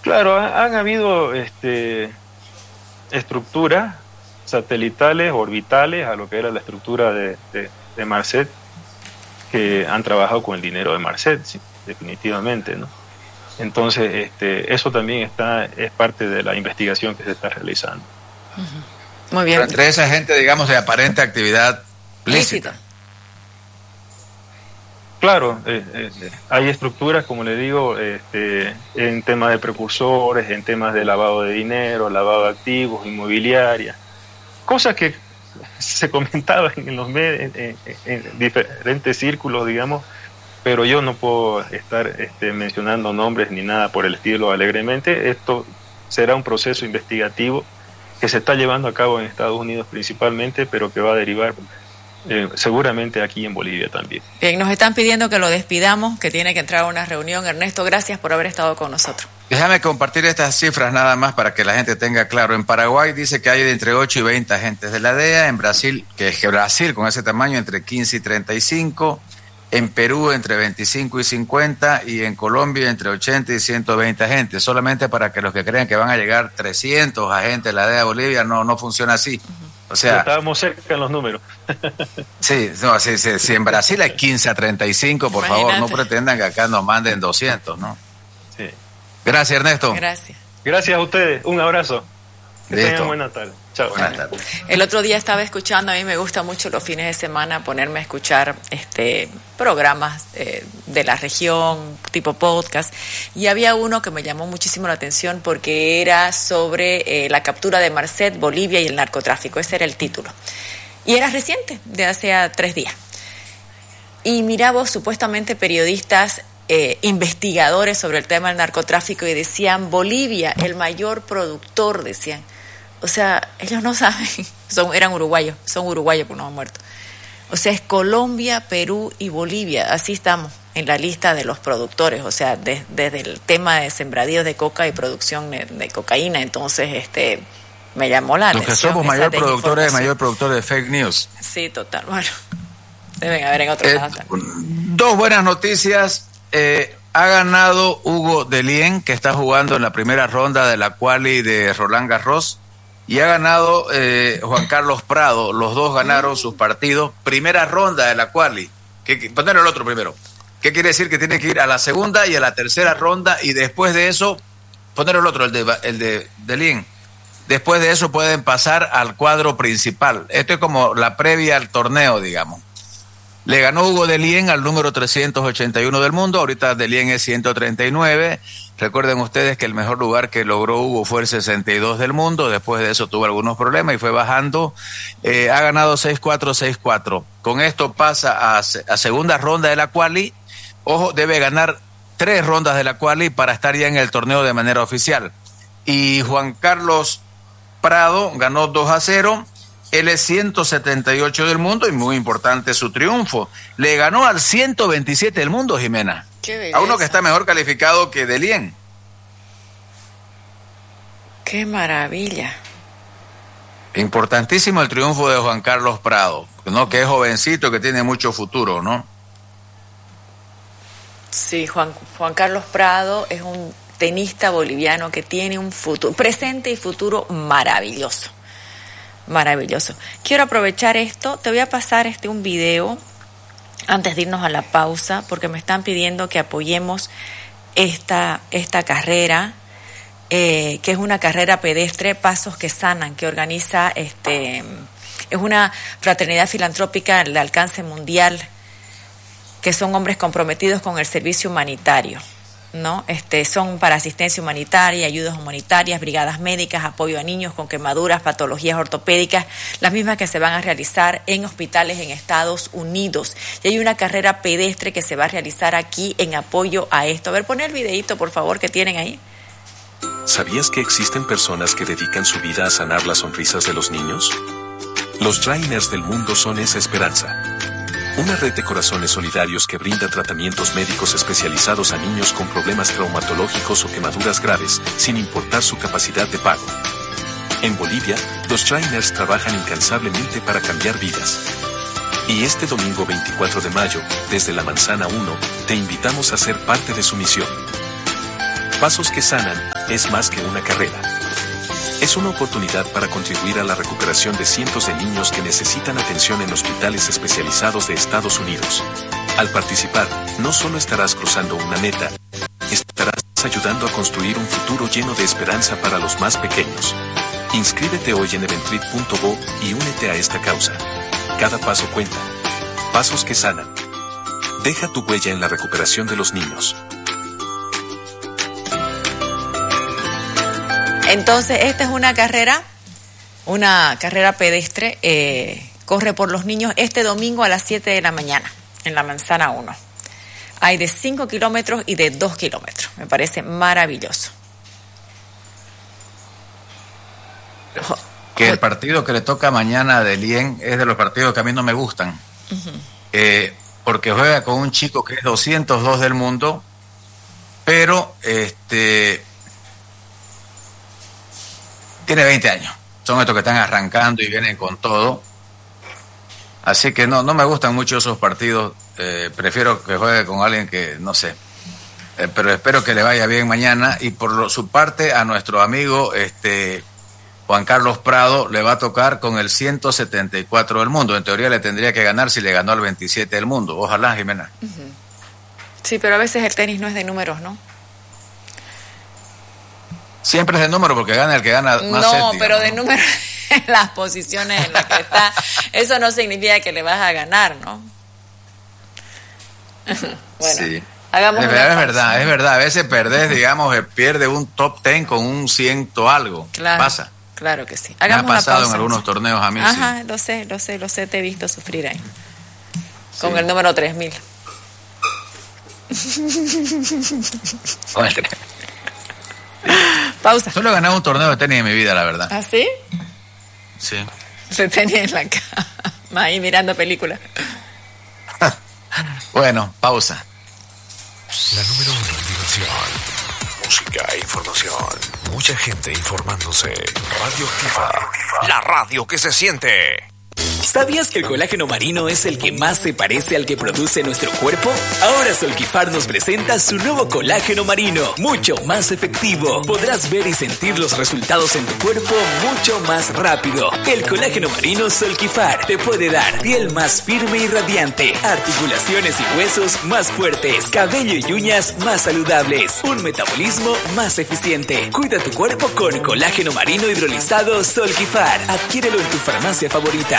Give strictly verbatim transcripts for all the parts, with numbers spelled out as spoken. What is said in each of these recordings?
Claro, ha, han habido este, estructuras satelitales, orbitales, a lo que era la estructura de, de, de Marcet, que han trabajado con el dinero de Marcet, sí, definitivamente, ¿no? Entonces, este, eso también está es parte de la investigación que se está realizando. Uh-huh. Muy bien. Pero entre esa gente, digamos, de aparente actividad lícita. Claro, eh, eh, hay estructuras, como le digo, este, en temas de precursores, en temas de lavado de dinero, lavado de activos, inmobiliaria, cosas que se comentaban en los medios, en, en, en diferentes círculos, digamos, pero yo no puedo estar este, mencionando nombres ni nada por el estilo alegremente. Esto será un proceso investigativo que se está llevando a cabo en Estados Unidos principalmente, pero que va a derivar eh, seguramente aquí en Bolivia también. Bien, nos están pidiendo que lo despidamos, que tiene que entrar a una reunión. Ernesto, gracias por haber estado con nosotros. Déjame compartir estas cifras nada más para que la gente tenga claro. En Paraguay dice que hay de entre ocho y veinte agentes de la D E A, en Brasil, que es que Brasil con ese tamaño, entre quince y treinta y cinco, en Perú entre veinticinco y cincuenta, y en Colombia entre ochenta y ciento veinte agentes. Solamente para que los que crean que van a llegar trescientos agentes de la D E A a Bolivia, no, no funciona así. O sea, estábamos cerca en los números. Sí, no, sí, sí, sí, en Brasil hay quince a treinta y cinco, por Imagínate. favor, no pretendan que acá nos manden doscientos, ¿no? Sí. Gracias, Ernesto. Gracias. Gracias a ustedes, un abrazo. Que Listo. tengan buena tarde. Chao. Buenas tardes. El otro día estaba escuchando, a mí me gusta mucho los fines de semana ponerme a escuchar este programas eh, de la región, tipo podcast, y había uno que me llamó muchísimo la atención porque era sobre eh, la captura de Marcet, Bolivia y el narcotráfico. Ese era el título. Y era reciente, de hace a tres días. Y mira vos, supuestamente periodistas, eh, investigadores sobre el tema del narcotráfico, y decían, Bolivia, el mayor productor, decían. O sea, ellos no saben, son, eran uruguayos, son uruguayos porque no han muerto. O sea, es Colombia, Perú y Bolivia, así estamos en la lista de los productores, o sea, de, desde el tema de sembradíos de coca y producción de, de cocaína. Entonces, este, me llamó la Los atención. Los que somos mayor productores, mayor productores de fake news. Sí, total, bueno, deben haber en otros eh, lados. Dos buenas noticias. Eh, ha ganado Hugo Dellien, que está jugando en la primera ronda de la quali de Roland Garros. Y ha ganado eh, Juan Carlos Prado. Los dos ganaron sus partidos. Primera ronda de la quali. Poner el otro primero. ¿Qué quiere decir? Que tiene que ir a la segunda y a la tercera ronda. Y después de eso, poner el otro, el de, el de Dellien. Después de eso pueden pasar al cuadro principal. Esto es como la previa al torneo, digamos. Le ganó Hugo Dellien al número trescientos ochenta y uno del mundo. Ahorita Dellien es ciento treinta y nueve. Recuerden ustedes que el mejor lugar que logró Hugo fue el sesenta y dos del mundo. Después de eso tuvo algunos problemas y fue bajando. Eh, ha ganado seis cuatro, seis cuatro. Con esto pasa a, a segunda ronda de la quali. Ojo, debe ganar tres rondas de la quali para estar ya en el torneo de manera oficial. Y Juan Carlos Prado ganó dos a cero. Él es ciento setenta y ocho del mundo y muy importante su triunfo. Le ganó al ciento veintisiete del mundo, Jimena. A uno que está mejor calificado que Dellien. ¡Qué maravilla! Importantísimo el triunfo de Juan Carlos Prado, ¿no? Que es jovencito, que tiene mucho futuro, ¿no? Sí, Juan, Juan Carlos Prado es un tenista boliviano que tiene un futuro, presente y futuro maravilloso. Maravilloso. Quiero aprovechar esto, te voy a pasar este un video antes de irnos a la pausa, porque me están pidiendo que apoyemos esta, esta carrera, eh, que es una carrera pedestre, Pasos que Sanan, que organiza, este, es una fraternidad filantrópica de alcance mundial, que son hombres comprometidos con el servicio humanitario, ¿no? Este, son para asistencia humanitaria, ayudas humanitarias, brigadas médicas, apoyo a niños con quemaduras, patologías ortopédicas, las mismas que se van a realizar en hospitales en Estados Unidos. Y hay una carrera pedestre que se va a realizar aquí en apoyo a esto. A ver, pon el videíto, por favor, que tienen ahí. ¿Sabías que existen personas que dedican su vida a sanar las sonrisas de los niños? Los Drainers del mundo son esa esperanza. Una red de corazones solidarios que brinda tratamientos médicos especializados a niños con problemas traumatológicos o quemaduras graves, sin importar su capacidad de pago. En Bolivia, los Drainers trabajan incansablemente para cambiar vidas. Y este domingo veinticuatro de mayo, desde la Manzana uno, te invitamos a ser parte de su misión. Pasos que Sanan es más que una carrera. Es una oportunidad para contribuir a la recuperación de cientos de niños que necesitan atención en hospitales especializados de Estados Unidos. Al participar, no solo estarás cruzando una meta, estarás ayudando a construir un futuro lleno de esperanza para los más pequeños. Inscríbete hoy en eventrit punto bo y únete a esta causa. Cada paso cuenta. Pasos que Sanan. Deja tu huella en la recuperación de los niños. Entonces, esta es una carrera, una carrera pedestre, eh, corre por los niños este domingo a las siete de la mañana, en la Manzana uno. Hay de cinco kilómetros y de dos kilómetros. Me parece maravilloso. Que el partido que le toca mañana a Delién es de los partidos que a mí no me gustan. Uh-huh. Eh, porque juega con un chico que es doscientos dos del mundo, pero este tiene veinte años. Son estos que están arrancando y vienen con todo. Así que no, no me gustan mucho esos partidos. Eh, prefiero que juegue con alguien que, no sé. Eh, pero espero que le vaya bien mañana. Y por lo, su parte, a nuestro amigo este Juan Carlos Prado le va a tocar con el ciento setenta y cuatro del mundo. En teoría le tendría que ganar si le ganó al veintisiete del mundo. Ojalá, Jimena. Uh-huh. Sí, pero a veces el tenis no es de números, ¿no? Siempre es de número porque gana el que gana más. No, set, pero digamos, de ¿no? número en las posiciones en las que está. Eso no significa que le vas a ganar, ¿no? Bueno, sí. Hagamos es, una es pausa. verdad, es verdad. A veces perdés, digamos, pierde un top ten con un ciento algo. Claro, pasa. Claro que sí. Me Hagamos ha pasado una pausa, en algunos ¿sí? torneos a mí. Ajá, sí. lo sé, lo sé, lo sé, te he visto sufrir ahí. Con Sí. el número tres mil. Pausa. Solo he ganado un torneo de tenis en mi vida, la verdad. ¿Ah, sí? Sí. Se tenía en la cama, ahí mirando películas. Bueno, pausa. La número uno en diversión, música e información. Mucha gente informándose. Radio Activa. La radio que se siente. ¿Sabías que el colágeno marino es el que más se parece al que produce nuestro cuerpo? Ahora Solquifar nos presenta su nuevo colágeno marino, mucho más efectivo. Podrás ver y sentir los resultados en tu cuerpo mucho más rápido. El colágeno marino Solquifar te puede dar piel más firme y radiante, articulaciones y huesos más fuertes, cabello y uñas más saludables, un metabolismo más eficiente. Cuida tu cuerpo con colágeno marino hidrolizado Solquifar. Adquiérelo en tu farmacia favorita.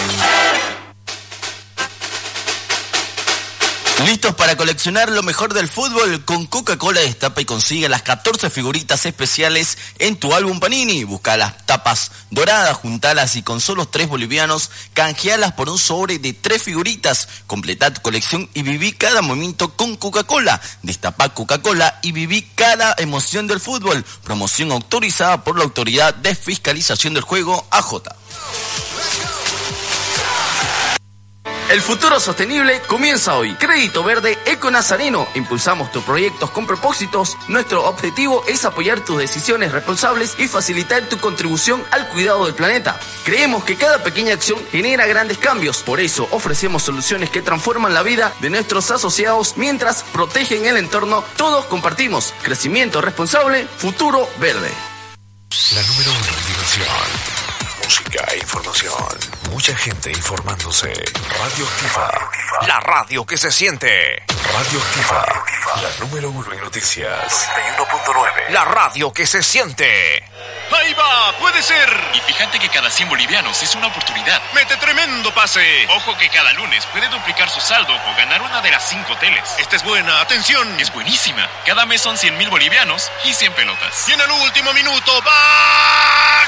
¿Listos para coleccionar lo mejor del fútbol? Con Coca-Cola destapa y consigue las catorce figuritas especiales en tu álbum Panini. Busca las tapas doradas, juntalas y con solo tres bolivianos canjealas por un sobre de tres figuritas. Completa tu colección y viví cada momento con Coca-Cola. Destapa Coca-Cola y viví cada emoción del fútbol. Promoción autorizada por la Autoridad de Fiscalización del Juego, A J. El futuro sostenible comienza hoy. Crédito Verde Eco Nazareno. Impulsamos tus proyectos con propósitos. Nuestro objetivo es apoyar tus decisiones responsables y facilitar tu contribución al cuidado del planeta. Creemos que cada pequeña acción genera grandes cambios. Por eso ofrecemos soluciones que transforman la vida de nuestros asociados mientras protegen el entorno. Todos compartimos. Crecimiento responsable, futuro verde. La número uno en diversión, música e información. Mucha gente informándose. Radio Activa. La radio que se siente. Radio Activa. La número uno en noticias. noventa y uno punto nueve. La radio que se siente. ¡Ahí va! ¡Puede ser! Y fíjate que cada cien bolivianos es una oportunidad. ¡Mete tremendo pase! Ojo que cada lunes puede duplicar su saldo o ganar una de las cinco teles. Esta es buena, atención. Es buenísima. Cada mes son cien mil bolivianos y cien pelotas. Y en el último minuto, ¡va!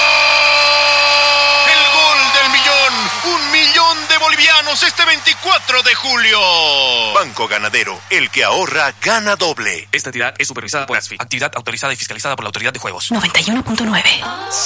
¡Gol! ¡El gol del millón! ¡Un millón de bolivianos este veinticuatro de julio! Banco Ganadero, el que ahorra, gana doble. Esta entidad es supervisada por ASFI, actividad autorizada y fiscalizada por la Autoridad de Juegos. noventa y uno punto nueve.